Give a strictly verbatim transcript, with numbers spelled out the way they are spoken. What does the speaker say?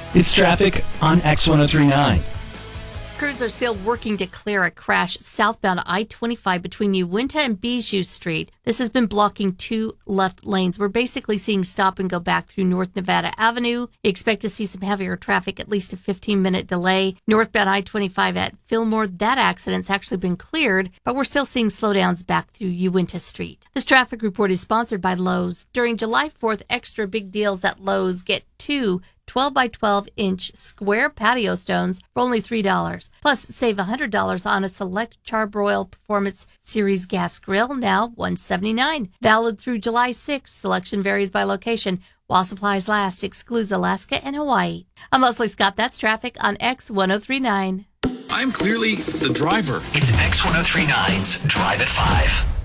It's traffic on X ten thirty-nine. Crews are still working to clear a crash southbound I twenty-five between Uinta and Bijou Street. This has been blocking two left lanes. We're basically seeing stop and go back through North Nevada Avenue. You expect to see some heavier traffic, at least a fifteen-minute delay. Northbound I twenty-five at Fillmore, that accident's actually been cleared, but we're still seeing slowdowns back through Uinta Street. This traffic report is sponsored by Lowe's. During July fourth, extra big deals at Lowe's. Get two twelve by twelve inch square patio stones for only three dollars. Plus, save one hundred dollars on a select Charbroil Performance Series gas grill, now one hundred seventy-nine dollars. Valid through July sixth. Selection varies by location. While supplies last, excludes Alaska and Hawaii. I'm Leslie Scott. That's traffic on X ten thirty-nine. I'm clearly the driver. It's X ten thirty-nine's Drive at five.